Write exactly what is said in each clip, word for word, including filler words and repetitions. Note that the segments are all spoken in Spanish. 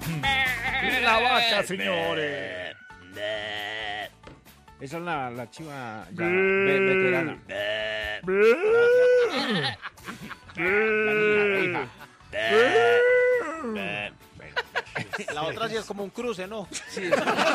La vaca, señores. Esa es la, la chiva ya ve- veterana. La otra sí es como un cruce, ¿no? Sí.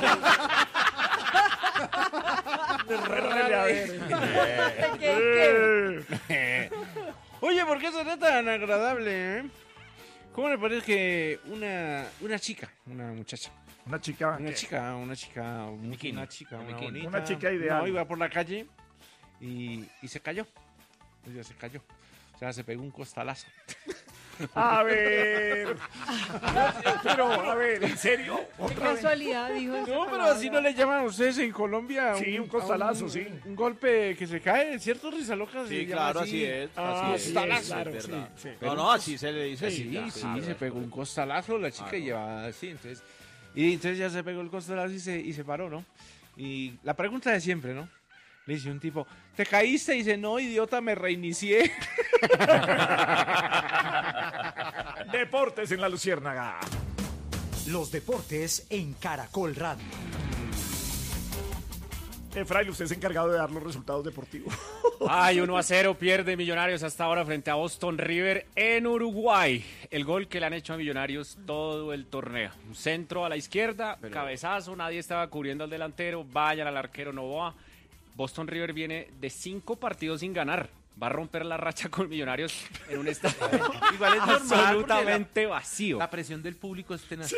Oye, ¿por qué será tan agradable, eh? ¿Cómo le parece que una, una chica, una muchacha, Una chica. una ¿qué? chica, una chica, un- una chica, una bikini. bonita, Una chica ideal. No, iba por la calle y, y se cayó. Ella se cayó. O sea, se pegó un costalazo. A ver. Pero, a ver, ¿en serio? Qué ¿Otra vez? casualidad, dijo esa No, pero palabra. así no le llaman a ustedes en Colombia. Sí, un costalazo, un- sí. Un golpe que se cae, ¿cierto, Risaloca? Sí, claro, así es. Ah, Así sí, es, claro, es verdad. sí, sí. No, no, así se le dice. Sí, ya. sí, Ah, se pegó un costalazo, la chica Ah, no. llevaba así, entonces, y entonces ya se pegó el costalazo y se, y se paró, ¿no? Y la pregunta de siempre, ¿no? Le dice un tipo, ¿te caíste? Y dice, no, idiota, me reinicié. Deportes en la Luciérnaga. Los deportes en Caracol Radio. Efraín, usted es encargado de dar los resultados deportivos. Ay, uno a cero pierde Millonarios hasta ahora frente a Boston River en Uruguay. El gol que le han hecho a Millonarios todo el torneo. Un centro a la izquierda, cabezazo, nadie estaba cubriendo al delantero, vayan al arquero Novoa. Boston River viene de cinco partidos sin ganar. Va a romper la racha con Millonarios en un estadio Igual es normal, absolutamente vacío. La presión del público es tenaz.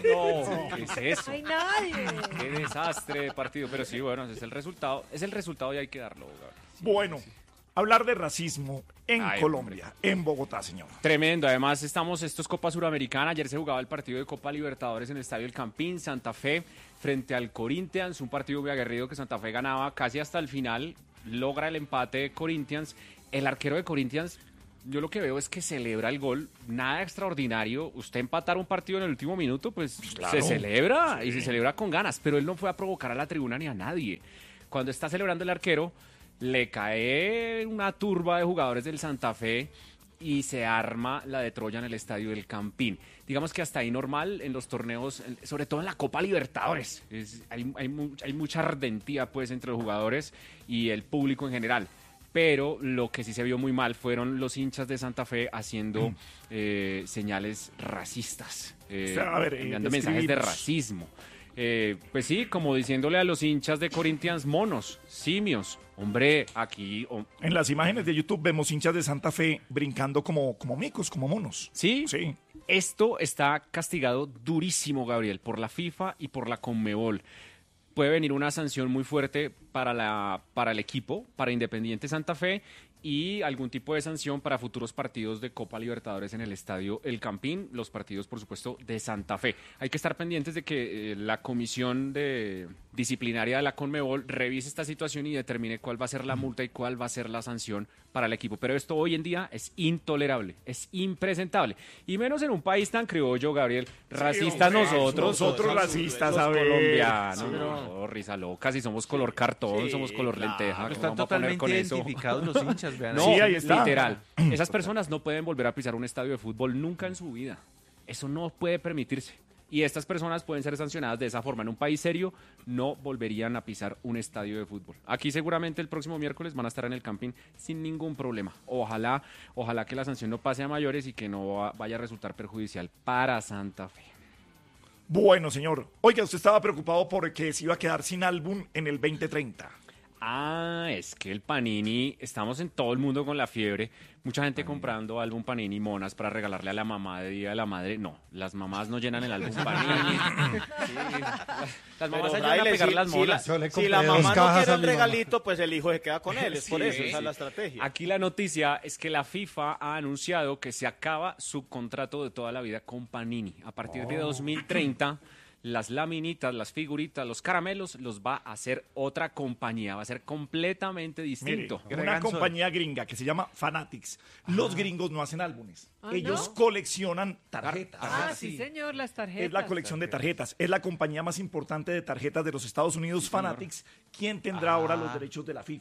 No, ¿qué es eso? ¡Ay, nadie! Qué desastre de partido. Pero sí, bueno, ese es el resultado. Es el resultado y hay que darlo. Gabriel. Bueno, hablar de racismo en Ay, Colombia, en Bogotá, señor. Tremendo, además estamos, esto es Copa Suramericana, ayer se jugaba el partido de Copa Libertadores en el Estadio El Campín, Santa Fe frente al Corinthians, un partido muy aguerrido que Santa Fe ganaba casi hasta el final, logra el empate de Corinthians, el arquero de Corinthians, yo lo que veo es que celebra el gol, nada extraordinario, usted empatar un partido en el último minuto, pues claro. se celebra y se celebra con ganas, pero él no fue a provocar a la tribuna ni a nadie. Cuando está celebrando el arquero, le cae una turba de jugadores del Santa Fe y se arma la de Troya en el Estadio del Campín. Digamos que hasta ahí normal en los torneos, sobre todo en la Copa Libertadores. Es, hay, hay, mu- hay mucha ardentía pues entre los jugadores y el público en general. Pero lo que sí se vio muy mal fueron los hinchas de Santa Fe haciendo eh, señales racistas, eh, O sea, a ver, eh, enviando mensajes de describimos. racismo. Eh, pues sí, como diciéndole a los hinchas de Corinthians monos, simios. Hombre, aquí... oh, En las imágenes de YouTube vemos hinchas de Santa Fe brincando como, como micos, como monos. ¿sí? Sí. Esto está castigado durísimo, Gabriel, por la FIFA y por la Conmebol. Puede venir una sanción muy fuerte para, la, para el equipo, para Independiente Santa Fe, y algún tipo de sanción para futuros partidos de Copa Libertadores en el Estadio El Campín, los partidos, por supuesto, de Santa Fe. Hay que estar pendientes de que eh, la comisión de disciplinaria de la Conmebol revise esta situación y determine cuál va a ser la multa y cuál va a ser la sanción para el equipo. Pero esto hoy en día es intolerable, es impresentable. Y menos en un país tan criollo, Gabriel. Racistas hombre, nosotros. nosotros racistas, los a ver. colombianos. Sí, no, risa loca, si somos color cartón, somos color lenteja. ¿cómo Están vamos a poner totalmente con eso? identificados los hinchas, vean. No, Sí, ahí está. literal. Esas personas no pueden volver a pisar un estadio de fútbol nunca en su vida. Eso no puede permitirse. Y estas personas pueden ser sancionadas de esa forma. En un país serio no volverían a pisar un estadio de fútbol. Aquí seguramente el próximo miércoles van a estar en el camping sin ningún problema. Ojalá, ojalá que la sanción no pase a mayores y que no va- vaya a resultar perjudicial para Santa Fe. Bueno, señor. Oiga, usted estaba preocupado porque se iba a quedar sin álbum en el veinte treinta. Ah, es que el Panini, estamos en todo el mundo con la fiebre. Mucha gente comprando álbum Panini monas para regalarle a la mamá de Día de la Madre. No, las mamás no llenan el álbum Panini. Sí, las mamás ayudan a Fraile, pegar si- las si monas. la- Yo le Si compré la dos mamá no cajas quiere a el mi mamá. regalito, pues el hijo se queda con él. Es por Sí, eso, esa es la sí. estrategia. Aquí la noticia es que la FIFA ha anunciado que se acaba su contrato de toda la vida con Panini. A partir de dos mil treinta, las laminitas, las figuritas, los caramelos los va a hacer otra compañía. Va a ser completamente Mire, distinto. una Greganzo. compañía gringa que se llama Fanatics. Los gringos no hacen álbumes. Ah, Ellos ¿no? coleccionan tarjetas. Ah, sí, señor, las tarjetas. Es la colección de tarjetas. Es la compañía más importante de tarjetas de los Estados Unidos, Fanatics, quien tendrá ahora los derechos de la FIFA.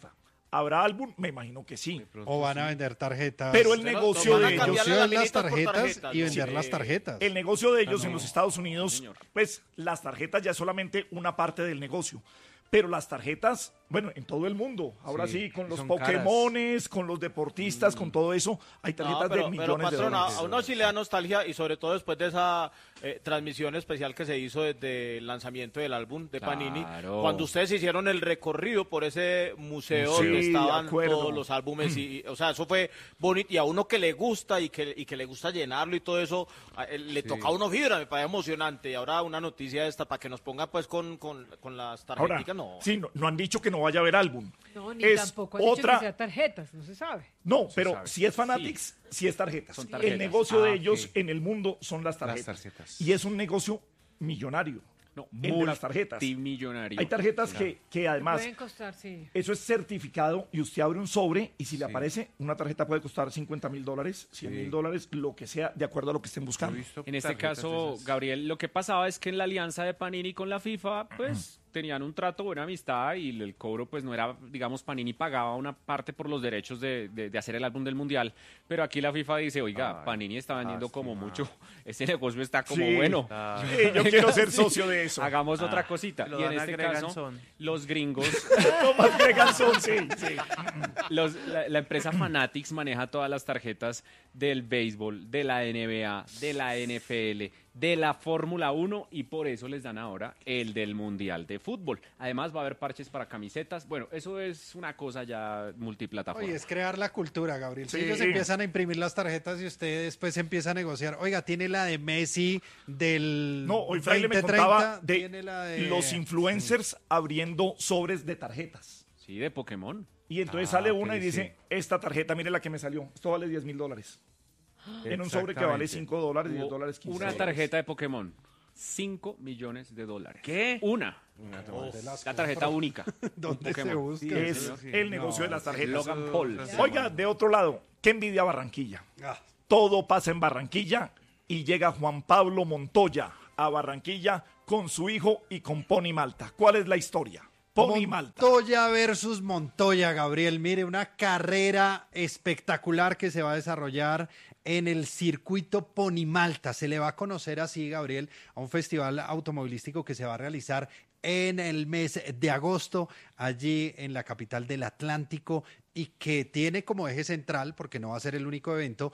¿Habrá álbum? Me imagino que sí. O van a vender tarjetas. Pero el No, negocio no van a de cambiar ellos, negocio de las laminitas por tarjetas tarjetas, y ¿no? vender Sí. las tarjetas. el negocio de ellos Ah, en no. los Estados Unidos, señor. pues las tarjetas ya es solamente una parte del negocio. Pero las tarjetas, bueno, en todo el mundo. Ahora sí, Sí, con los son Pokémones, con los deportistas, con todo eso, hay tarjetas No, pero, de pero, millones de patrón, a, dólares. a uno sí le da nostalgia y sobre todo después de esa eh, transmisión especial que se hizo desde el lanzamiento del álbum de Panini, Claro. cuando ustedes hicieron el recorrido por ese museo Sí, donde de estaban acuerdo. todos los álbumes y, y, o sea, eso fue bonito y a uno que le gusta y que, y que le gusta llenarlo y todo eso, a él le toca a uno fibra, me parece emocionante y ahora una noticia esta para que nos ponga pues con, con, con las Ahora, tarjeticas, no. sí, no, no han dicho que no vaya a haber álbum. No, ni Es tampoco han dicho otra- que sea tarjetas, no se sabe. No, pero sabe. si es Fanatics, si es tarjetas. Son tarjetas. El negocio de Ah, ellos ok. en el mundo son las tarjetas. tarjetas. Y es un negocio millonario. No, el de las tarjetas. multimillonario. Hay tarjetas que, que además, Pueden costar, sí. eso es certificado y usted abre un sobre y si le Sí. aparece, una tarjeta puede costar cincuenta mil dólares, cien mil dólares, lo que sea, de acuerdo a lo que estén Yo he buscando. visto En este tarjetas caso, de esas. Gabriel, lo que pasaba es que en la alianza de Panini con la FIFA, pues tenían un trato, buena amistad y el cobro pues no era, digamos, Panini pagaba una parte por los derechos de, de- de hacer el álbum del Mundial, pero aquí la FIFA dice, oiga, Ay, Panini está vendiendo como lástima. mucho, ese negocio está como Sí. bueno. Ah, Sí, yo quiero ser socio de eso. Hagamos otra cosita. lo Y en dan a este Greg caso, Anson. los gringos, Tomás Greganson, sí, sí. los- la, la empresa Fanatics maneja todas las tarjetas del béisbol, de la N B A, de la N F L, de la Fórmula uno y por eso les dan ahora el del Mundial de Fútbol. Además va a haber parches para camisetas. Bueno, eso es una cosa ya multiplataforma. Oye, es crear la cultura, Gabriel. Si Sí. ellos empiezan a imprimir las tarjetas y usted después empieza a negociar, oiga, tiene la de Messi del No, hoy Fraile me veinte contaba treinta, de, tiene la de los influencers abriendo sobres de tarjetas. Sí, de Pokémon. Y entonces Ah, sale ok, una y dice, sí. esta tarjeta, mire la que me salió, esto vale diez mil dólares. En un sobre que vale Exactamente. cinco dólares, diez Hubo dólares, quince una dólares. tarjeta de Pokémon. cinco millones de dólares. ¿Qué? Una. ¿Dónde las La tarjeta compro? única. ¿Dónde Un se Pokémon. busca? Es Sí, sí. el negocio de las tarjetas. Logan Paul. Oiga, de otro lado, ¿qué envidia Barranquilla? Ah, Todo pasa en Barranquilla y llega Juan Pablo Montoya a Barranquilla con su hijo y con Pony Malta. ¿Cuál es la historia? Pony Malta. Montoya versus Montoya, Gabriel. Mire, una carrera espectacular que se va a desarrollar en el circuito Pony Malta. Se le va a conocer así, Gabriel, a un festival automovilístico que se va a realizar en el mes de agosto, allí en la capital del Atlántico, y que tiene como eje central, porque no va a ser el único evento,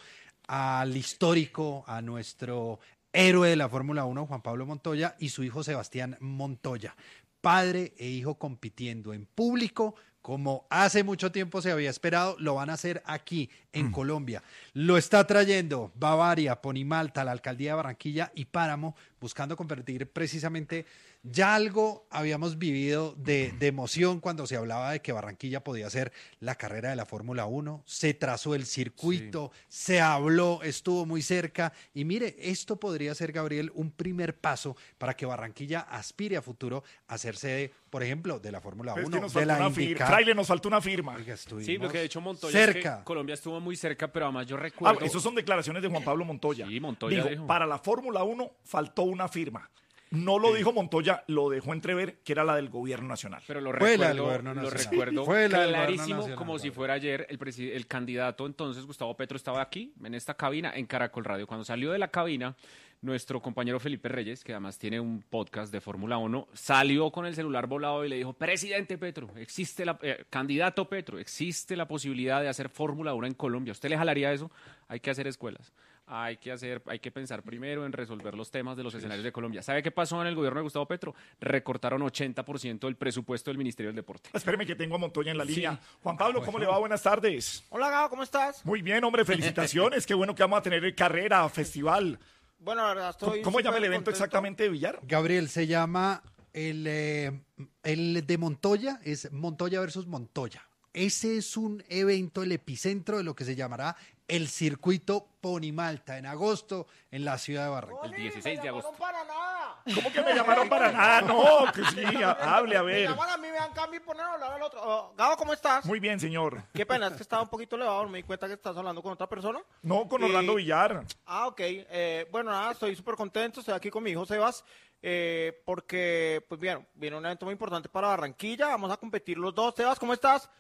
al histórico, a nuestro héroe de la Fórmula uno, Juan Pablo Montoya, y su hijo Sebastián Montoya. Padre e hijo compitiendo en público, como hace mucho tiempo se había esperado, lo van a hacer aquí, en Colombia. Lo está trayendo Bavaria, Ponimalta, la Alcaldía de Barranquilla y Páramo, buscando convertir precisamente, ya algo habíamos vivido de, de emoción cuando se hablaba de que Barranquilla podía ser la carrera de la Fórmula uno, se trazó el circuito, se habló, estuvo muy cerca, y mire, esto podría ser, Gabriel, un primer paso para que Barranquilla aspire a futuro a ser sede, por ejemplo, de la Fórmula Pero es uno, que nos de faltó la una firma. IndyCar. Fraile, nos faltó una firma. Oiga, estuvimos Sí, porque de hecho Montoya es que cerca. Colombia estuvo muy cerca, pero además yo Ah, recuerdo. esas son declaraciones de Juan Pablo Montoya. Sí, Montoya dijo, dijo. para la Fórmula uno faltó una firma. No lo dijo Montoya, lo dejó entrever que era la del gobierno nacional. Pero lo Fue la del recuerdo, gobierno lo nacional. recuerdo Fue la del gobierno clarísimo, nacional, como si Gabriel. fuera ayer. El, presi- el candidato entonces, Gustavo Petro, estaba aquí, en esta cabina, en Caracol Radio. Cuando salió de la cabina, nuestro compañero Felipe Reyes, que además tiene un podcast de Fórmula uno, salió con el celular volado y le dijo, presidente Petro, existe la, eh, candidato Petro, existe la posibilidad de hacer Fórmula uno en Colombia. ¿Usted le jalaría eso? Hay que hacer escuelas. Hay que hacer, hay que pensar primero en resolver los temas de los escenarios de Colombia. ¿Sabe qué pasó en el gobierno de Gustavo Petro? Recortaron ochenta por ciento del presupuesto del Ministerio del Deporte. Espéreme que tengo a Montoya en la línea. Sí. Juan Pablo, ¿cómo le va? Buenas tardes. Hola, Gabo, ¿cómo estás? Muy bien, hombre, felicitaciones. Qué bueno que vamos a tener carrera, festival. Bueno, la verdad estoy ¿Cómo llama el súper evento contento. exactamente de Villar? Gabriel, se llama el, eh, el de Montoya, es Montoya versus Montoya. Ese es un evento, el epicentro de lo que se llamará el circuito Ponimalta en agosto en la ciudad de Barranquilla. El dieciséis de agosto. No para nada. ¿Cómo que me llamaron para nada? No, que sí, ha- hable, a Me ver. llaman a mí, me dan cambio y ponen a hablar al otro. Oh, Gabo, ¿cómo estás? Muy bien, señor. Qué pena, es que estaba un poquito elevado, me di cuenta que estás hablando con otra persona. No, con Eh, Orlando Villar. Ah, ok. Eh, bueno, nada, estoy súper contento, estoy aquí con mi hijo Sebas, eh, porque, pues bien, viene un evento muy importante para Barranquilla, vamos a competir los dos. Sebas, ¿cómo estás?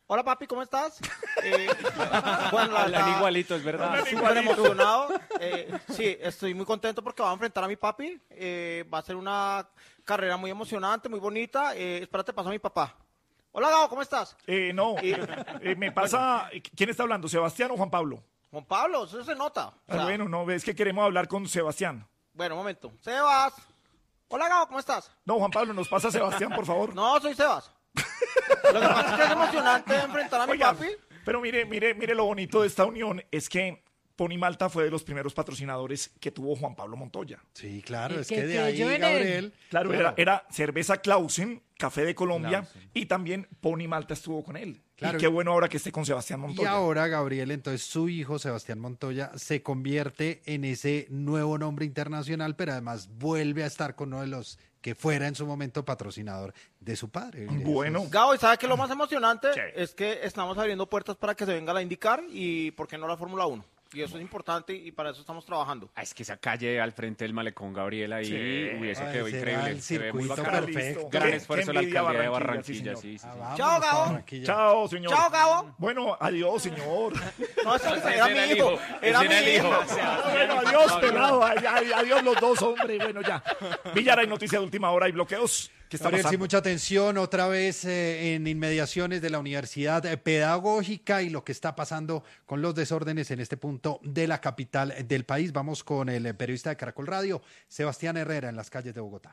Hola papi, ¿cómo estás? Eh, bueno, la Hablan verdad, igualito, es verdad. Hablan súper emocionado. Eh, sí, estoy muy contento porque va a enfrentar a mi papi. Eh, va a ser una carrera muy emocionante, muy bonita. Eh, espérate, paso a mi papá. Hola Gabo, ¿cómo estás? Eh, no, Y- eh, me pasa... ¿Quién está hablando, Sebastián o Juan Pablo? Juan Pablo, eso se nota. O Ah, sea, bueno, no, ves que queremos hablar con Sebastián. bueno, un momento. Sebas. Hola Gabo, ¿cómo estás? No, Juan Pablo, nos pasa Sebastián, por favor. No, soy Sebas. Lo que pasa es que es emocionante enfrentar a mi Oiga, papi. pero mire, mire, mire lo bonito de esta unión es que Pony Malta fue de los primeros patrocinadores que tuvo Juan Pablo Montoya. Sí, claro, Y es que que de creyó ahí, en él. Gabriel. Claro, Era, era cerveza Clausen, café de Colombia, Clausen. y también Pony Malta estuvo con él. Claro. Y qué bueno ahora que esté con Sebastián Y Montoya. ahora, Gabriel, entonces su hijo, Sebastián Montoya, se convierte en ese nuevo nombre internacional, pero además vuelve a estar con uno de los que fuera en su momento patrocinador de su padre. Mire, eso Bueno. es- Gabo, ¿y sabes qué es lo más emocionante? ¿Qué? Es que estamos abriendo puertas para que se venga la IndyCar y, ¿por qué no la Fórmula uno? Y eso es importante y para eso estamos trabajando. Ah, es que esa calle al frente del malecón, Gabriel, ahí, Sí. uy, eso Ay, quedó será increíble. el Se ve muy circuito bacano. perfecto. Gran Qué- esfuerzo qué de la envidia alcaldía de Barranquilla, Barranquilla, sí, sí, sí, Ah, sí. vámonos Chao, a Gabo. Barranquilla. Chao, señor. Chao, Gabo. Bueno, adiós, señor. No, ese, ese era mi el hijo. hijo, Era ese mi era el hijo. hijo. Bueno, adiós, pelado. Ay, ay, adiós los dos, hombre. Bueno, ya. Villar, hay noticia de última hora y bloqueos. ¿Qué está Gabriel, sí, pasando? mucha atención otra vez eh, en inmediaciones de la Universidad eh, Pedagógica y lo que está pasando con los desórdenes en este punto de la capital del país. Vamos con el eh, periodista de Caracol Radio, Sebastián Herrera, en las calles de Bogotá.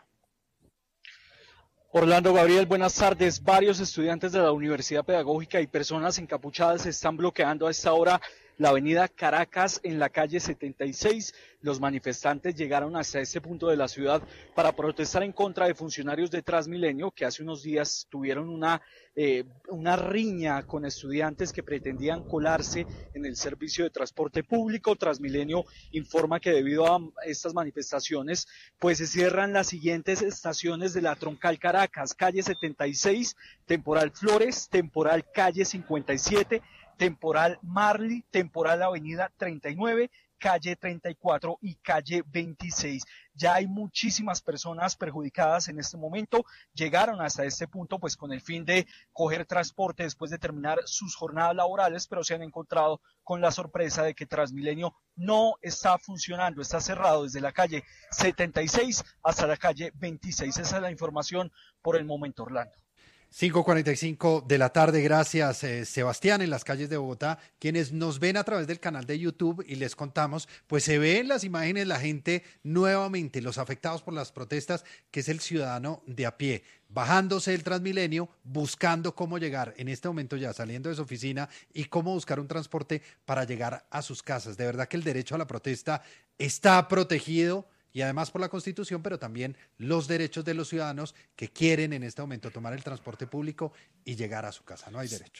Orlando, Gabriel, buenas tardes. Varios estudiantes de la Universidad Pedagógica y personas encapuchadas están bloqueando a esta hora la avenida Caracas en la calle setenta y seis. Los manifestantes llegaron hasta este punto de la ciudad para protestar en contra de funcionarios de Transmilenio que hace unos días tuvieron una, eh, una riña con estudiantes que pretendían colarse en el servicio de transporte público. Transmilenio informa que debido a estas manifestaciones, pues se cierran las siguientes estaciones de la Troncal Caracas: calle setenta y seis, temporal Flores, temporal calle cincuenta y siete, temporal Marley, temporal avenida treinta y nueve, calle treinta y cuatro y calle veintiséis. Ya hay muchísimas personas perjudicadas en este momento. Llegaron hasta este punto pues con el fin de coger transporte después de terminar sus jornadas laborales, pero se han encontrado con la sorpresa de que Transmilenio no está funcionando, está cerrado desde la calle setenta y seis hasta la calle veintiséis. Esa es la información por el momento, Orlando. cinco cuarenta y cinco de la tarde, gracias eh, Sebastián, en las calles de Bogotá. Quienes nos ven a través del canal de YouTube y les contamos, pues se ve en las imágenes la gente nuevamente, los afectados por las protestas, que es el ciudadano de a pie, bajándose del Transmilenio, buscando cómo llegar, en este momento ya saliendo de su oficina, y cómo buscar un transporte para llegar a sus casas. De verdad que el derecho a la protesta está protegido, y además por la Constitución, pero también los derechos de los ciudadanos que quieren en este momento tomar el transporte público y llegar a su casa. No hay derecho.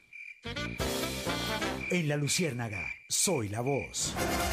En La Luciérnaga, soy la voz.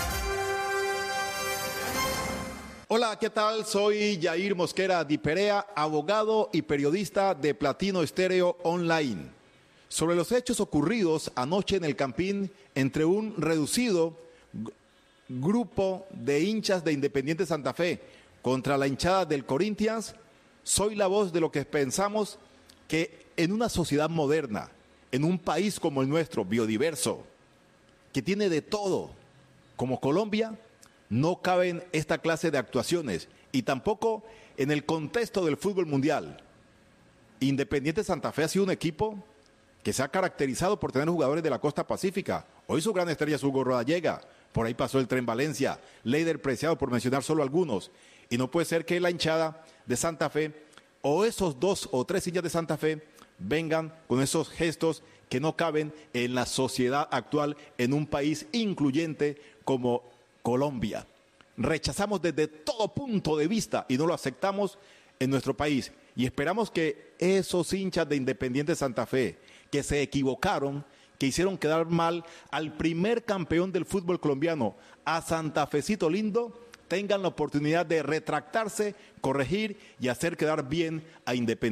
Hola, ¿qué tal? Soy Yair Mosquera Di Perea, abogado y periodista de Platino Estéreo Online. Sobre los hechos ocurridos anoche en el Campín entre un reducido grupo de hinchas de Independiente Santa Fe contra la hinchada del Corinthians, soy la voz de lo que pensamos que en una sociedad moderna, en un país como el nuestro, biodiverso, que tiene de todo, como Colombia, no caben esta clase de actuaciones y tampoco en el contexto del fútbol mundial. Independiente Santa Fe ha sido un equipo que se ha caracterizado por tener jugadores de la costa pacífica. Hoy su gran estrella es Hugo Rodallega. Por ahí pasó el Tren Valencia, Leider Preciado, por mencionar solo algunos. Y no puede ser que la hinchada de Santa Fe o esos dos o tres hinchas de Santa Fe vengan con esos gestos que no caben en la sociedad actual en un país incluyente como Colombia. Rechazamos desde todo punto de vista y no lo aceptamos en nuestro país. Y esperamos que esos hinchas de Independiente Santa Fe que se equivocaron, que hicieron quedar mal al primer campeón del fútbol colombiano, a Santa Fecito lindo, tengan la oportunidad de retractarse, corregir y hacer quedar bien a Independiente.